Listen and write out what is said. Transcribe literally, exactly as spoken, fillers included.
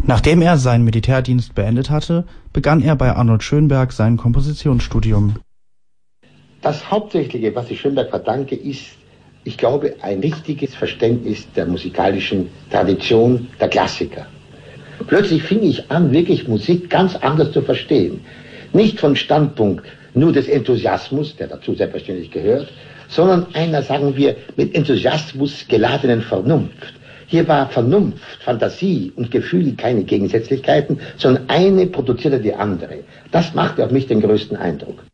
Nachdem er seinen Militärdienst beendet hatte, begann er bei Arnold Schönberg sein Kompositionsstudium. Das Hauptsächliche, was ich Schönberg verdanke, ist, ich glaube, ein richtiges Verständnis der musikalischen Tradition der Klassiker. Plötzlich fing ich an, wirklich Musik ganz anders zu verstehen. Nicht vom Standpunkt nur des Enthusiasmus, der dazu selbstverständlich gehört, sondern einer, sagen wir, mit Enthusiasmus geladenen Vernunft. Hier war Vernunft, Fantasie und Gefühl keine Gegensätzlichkeiten, sondern eine produzierte die andere. Das machte auf mich den größten Eindruck.